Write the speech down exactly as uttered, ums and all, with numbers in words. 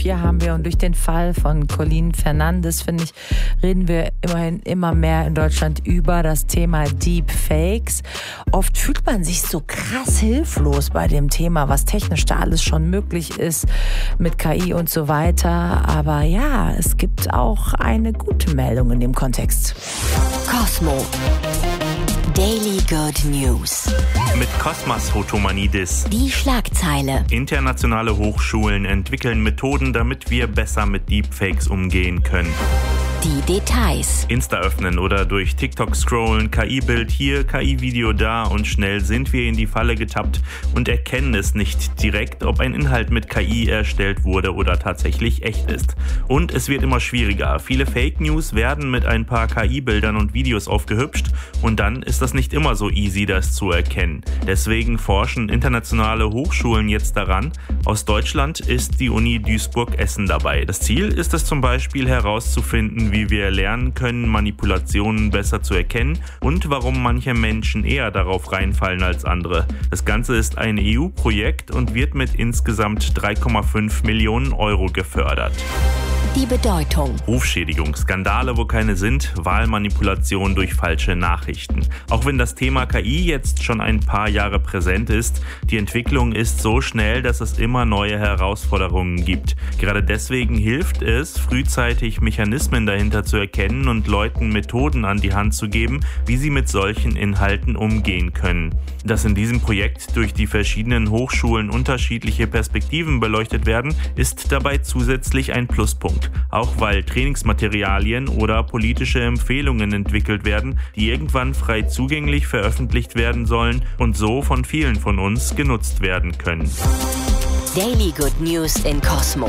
Hier haben wir, und durch den Fall von Colleen Fernandes, finde ich, reden wir immerhin immer mehr in Deutschland über das Thema Deepfakes. Oft fühlt man sich so krass hilflos bei dem Thema, was technisch da alles schon möglich ist mit K I und so weiter. Aber ja, es gibt auch eine gute Meldung in dem Kontext. Cosmo. Daily Good News. Mit Cosmas Hotomanidis. Die Schlagzeile. Internationale Hochschulen entwickeln Methoden, damit wir besser mit Deepfakes umgehen können. Die Details. Insta öffnen oder durch TikTok scrollen, K I-Bild hier, K I-Video da und schnell sind wir in die Falle getappt und erkennen es nicht direkt, ob ein Inhalt mit K I erstellt wurde oder tatsächlich echt ist. Und es wird immer schwieriger. Viele Fake News werden mit ein paar K I-Bildern und Videos aufgehübscht und dann ist das nicht immer so easy, das zu erkennen. Deswegen forschen internationale Hochschulen jetzt daran. Aus Deutschland ist die Uni Duisburg-Essen dabei. Das Ziel ist es zum Beispiel herauszufinden, wie wir lernen können, Manipulationen besser zu erkennen und warum manche Menschen eher darauf reinfallen als andere. Das Ganze ist ein E U-Projekt und wird mit insgesamt drei Komma fünf Millionen Euro gefördert. Die Bedeutung. Rufschädigung, Skandale, wo keine sind, Wahlmanipulation durch falsche Nachrichten. Auch wenn das Thema K I jetzt schon ein paar Jahre präsent ist, die Entwicklung ist so schnell, dass es immer neue Herausforderungen gibt. Gerade deswegen hilft es, frühzeitig Mechanismen dahinter zu erkennen und Leuten Methoden an die Hand zu geben, wie sie mit solchen Inhalten umgehen können. Dass in diesem Projekt durch die verschiedenen Hochschulen unterschiedliche Perspektiven beleuchtet werden, ist dabei zusätzlich ein Pluspunkt. Auch weil Trainingsmaterialien oder politische Empfehlungen entwickelt werden, die irgendwann frei zugänglich veröffentlicht werden sollen und so von vielen von uns genutzt werden können. Daily Good News in Cosmo.